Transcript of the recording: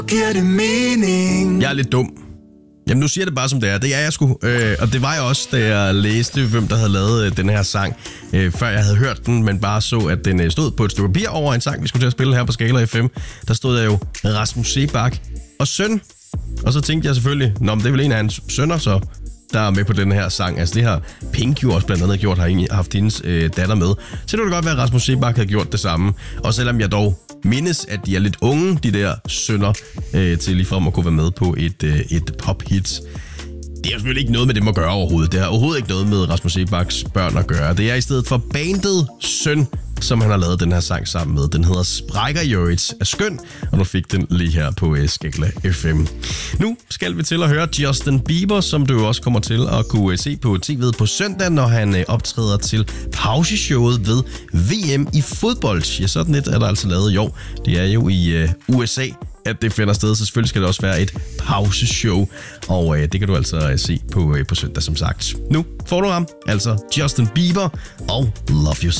Giver det mening? Jeg er lidt dum. Jamen, nu siger det bare, som det er. Det er jeg sgu. Og det var jeg også, da jeg læste, hvem der havde lavet den her sang, før jeg havde hørt den, men bare så, at den stod på et stykke papir over en sang, vi skulle til at spille her på Skala FM. Der stod der jo Rasmus Seebach og søn. Og så tænkte jeg selvfølgelig, men det er vel en af hans sønner, så der er med på den her sang. Altså det har Pink jo også blandt andet gjort, har haft hendes datter med. Så det kunne godt være, at Rasmus Seebach havde gjort det samme. Og selvom jeg dog mindes, at de er lidt unge, de der sønner, til ligefrem at kunne være med på et pop-hit. Det er selvfølgelig ikke noget med dem at gøre overhovedet. Det har overhovedet ikke noget med Rasmus Seebachs børn at gøre. Det er i stedet for bandet Søn, som han har lavet den her sang sammen med. Den hedder Sprækker Jørits er skøn, og du fik den lige her på Skala FM. Nu skal vi til at høre Justin Bieber, som du også kommer til at kunne se på tv'et på søndag, når han optræder til pauseshowet ved VM i fodbold. Ja, sådan et er der altså lavet i år. Det er jo i USA, at det finder sted, så selvfølgelig skal det også være et pauseshow, og det kan du altså se på søndag, som sagt. Nu får du ham, altså Justin Bieber og Love Yourself.